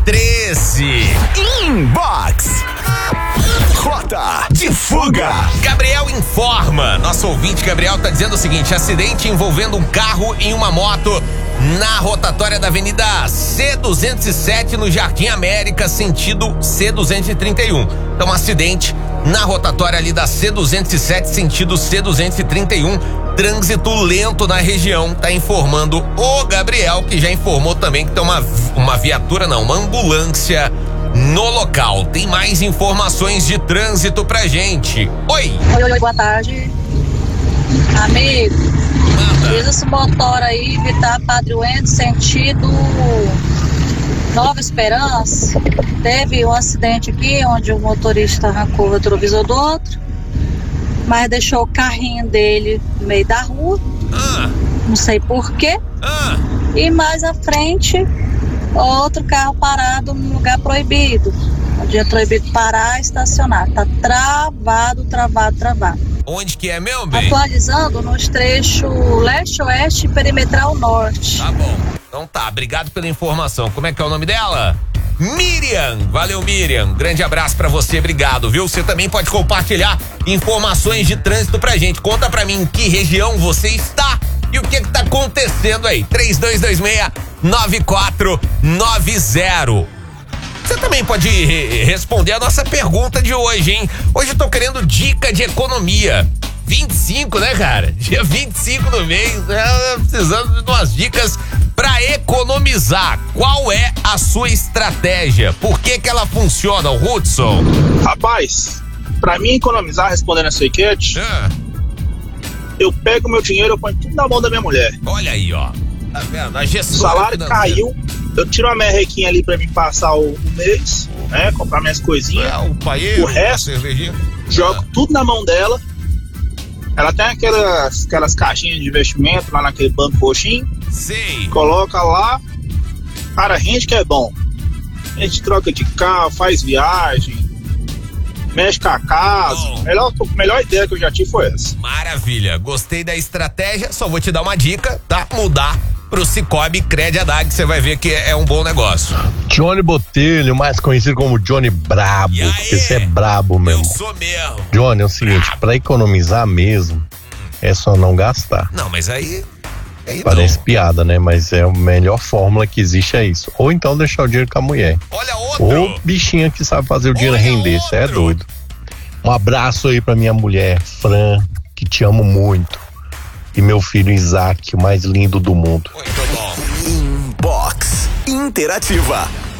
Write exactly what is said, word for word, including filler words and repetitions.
treze. Inbox. Rota de fuga. Gabriel informa. Nosso ouvinte Gabriel tá dizendo o seguinte: acidente envolvendo um carro e uma moto na rotatória da Avenida C duzentos e sete no Jardim América, sentido C duzentos e trinta e um. Então, acidente na rotatória ali da C duzentos e sete, sentido C duzentos e trinta e um. Trânsito lento na região, tá informando o Gabriel, que já informou também que tem uma, uma viatura, não, uma ambulância no local. Tem mais informações de trânsito pra gente. Oi! Oi, oi, boa tarde. Amigo, diz esse motor aí, Vitar Padre Wendel, sentido Nova Esperança. Teve um acidente aqui, onde o motorista arrancou o retrovisor do outro, mas deixou o carrinho dele no meio da rua. Ah. Não sei porquê. Ah. E mais à frente, outro carro parado num lugar proibido, onde é proibido parar e estacionar. Tá travado, travado, travado. Onde que é, meu bem? Atualizando nos trechos leste-oeste e perimetral norte. Tá bom. Então tá, obrigado pela informação. Como é que é o nome dela? Miriam. Valeu, Miriam. Grande abraço pra você, obrigado, viu? Você também pode compartilhar informações de trânsito pra gente. Conta pra mim em que região você está e o que que tá acontecendo aí. três dois dois seis, nove quatro nove zero. Você também pode re- responder a nossa pergunta de hoje, hein? Hoje eu tô querendo dica de economia. vinte e cinco, né, cara? Dia vinte e cinco do mês, é, precisando de umas dicas pra economizar. Qual é a sua estratégia? Por que que ela funciona, o Hudson? Rapaz, pra mim economizar, respondendo essa enquete, Ah, eu pego meu dinheiro e ponho tudo na mão da minha mulher. olha aí, ó. Tá vendo? A O gestora salário financeira. caiu, eu tiro uma merrequinha ali pra mim passar o, o mês, né? Comprar minhas coisinhas, É, o paeiro, O resto, a cervejinha. jogo tudo na mão dela. Ela tem aquelas, aquelas caixinhas de investimento lá naquele banco roxinho, Sei. coloca lá, cara, rende que é bom. A gente troca de carro, faz viagem, mexe com a casa. Bom. Melhor, melhor ideia que eu já tive foi essa. Maravilha, gostei da estratégia, só vou te dar uma dica, tá? Mudar pro Cicobi Crediadag, que você vai ver que é um bom negócio. Johnny Botelho, mais conhecido como Johnny Brabo, E aí? porque você é brabo mesmo. Eu sou mesmo. Johnny, é o seguinte, pra economizar mesmo, é só não gastar. Não, mas aí... aí Parece não. piada, né? Mas é a melhor fórmula que existe é isso. Ou então deixar o dinheiro com a mulher. Olha outro. Ou bichinha que sabe fazer o dinheiro Olha render, você é outro. doido. Um abraço aí pra minha mulher, Fran, que te amo muito. E meu filho Isaac, o mais lindo do mundo. Muito bom. Inbox Interativa.